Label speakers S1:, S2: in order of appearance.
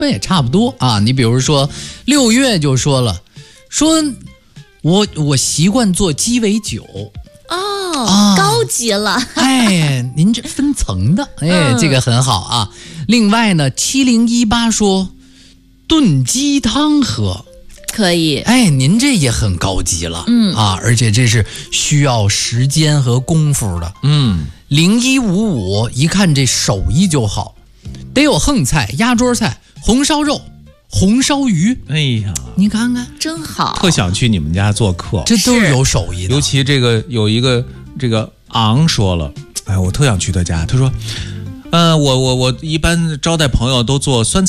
S1: 不也差不多啊？你比如说6月就说了，说我习惯做鸡尾酒。
S2: 高级了。
S1: 哎，您这分层的，哎，这个很好啊。另外呢，7018说炖鸡汤喝，
S2: 可以。
S1: 哎，您这也很高级了，而且这是需要时间和功夫的。0155一看这手艺就好，得有横菜、压桌菜、红烧肉、红烧鱼。
S3: 哎呀，
S1: 你看看，
S2: 真好，
S3: 特想去你们家做客，
S1: 这都是有手艺的。
S3: 尤其这个有一个这个昂说了，哎，我特想去他家。他说，我一般招待朋友都做酸菜